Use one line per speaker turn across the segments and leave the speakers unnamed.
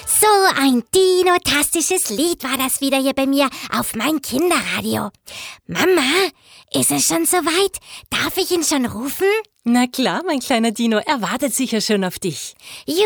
So ein dinotastisches Lied war das wieder hier bei mir auf mein Kinderradio. Mama, ist es schon soweit? Darf ich ihn schon rufen?
Na klar, mein kleiner Dino, er wartet sicher schon auf dich.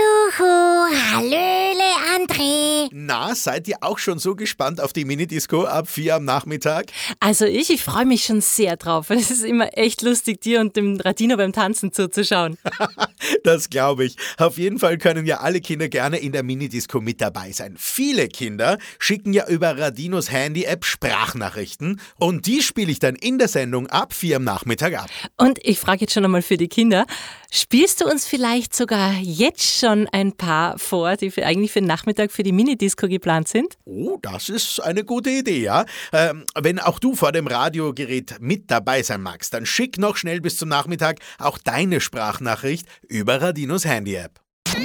Juhu, hallöle André.
Na, seid ihr auch schon so gespannt auf die Minidisco ab 4 am Nachmittag?
Also ich freue mich schon sehr drauf, weil es ist immer echt lustig, dir und dem Radino beim Tanzen zuzuschauen.
Das glaube ich. Auf jeden Fall können ja alle Kinder gerne in der Minidisco mit dabei sein. Viele Kinder schicken ja über Radinos Handy-App Sprachnachrichten und die spiele ich dann in der Sendung ab 4 am Nachmittag ab.
Und ich frage jetzt schon einmal für die Kinder, spielst du uns vielleicht sogar jetzt schon ein paar vor, die eigentlich für den Nachmittag für die Minidisco geplant sind?
Oh, das ist eine gute Idee, ja. Wenn auch du vor dem Radiogerät mit dabei sein magst, dann schick noch schnell bis zum Nachmittag auch deine Sprachnachricht über Radinos Handy-App.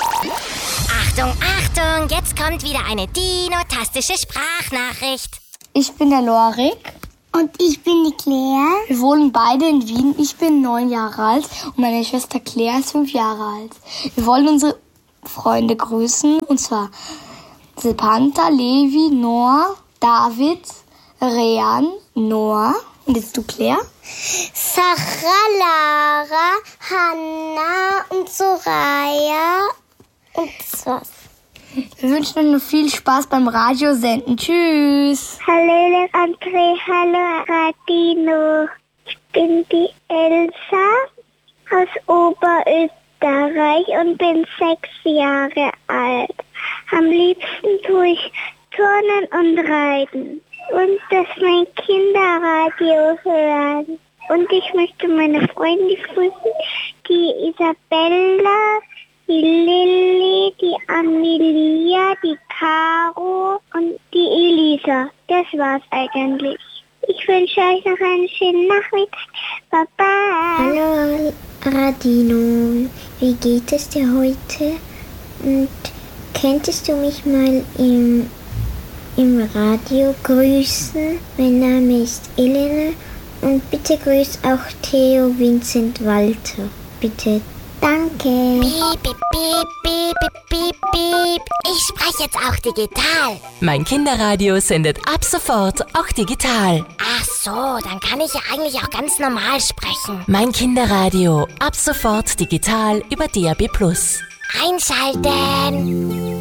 Achtung, Achtung, jetzt kommt wieder eine dinotastische Sprachnachricht.
Ich bin der Lorik.
Und ich bin die Claire.
Wir wohnen beide in Wien. Ich bin 9 Jahre alt und meine Schwester Claire ist 5 Jahre alt. Wir wollen unsere Freunde grüßen, und zwar Sepanta, Levi, Noah, David, Rean, Noah. Und jetzt du, Claire?
Sarah, Lara, Hannah und Soraya. Und das war's.
Wir wünschen euch noch viel Spaß beim Radiosenden. Tschüss.
Hallo André, hallo Radino. Ich bin die Elsa aus Oberösterreich und bin 6 Jahre alt. Am liebsten tue ich Turnen und Reiten und das mein Kinderradio hören. Und ich möchte meine Freunde grüßen, die Isabella, die Lilly, die Amelia, die Caro und die Elisa. Das war's eigentlich. Ich wünsche euch noch einen schönen Nachmittag. Baba.
Hallo Radino, wie geht es dir heute? Und könntest du mich mal im Radio grüßen? Mein Name ist Elena und bitte grüß auch Theo Vincent Walter. Bitte. Danke.
Piep, piep, piep, piep, piep, piep, piep. Ich spreche jetzt auch digital.
Mein Kinderradio sendet ab sofort auch digital.
Ach so, dann kann ich ja eigentlich auch ganz normal sprechen.
Mein Kinderradio ab sofort digital über DAB+.
Einschalten.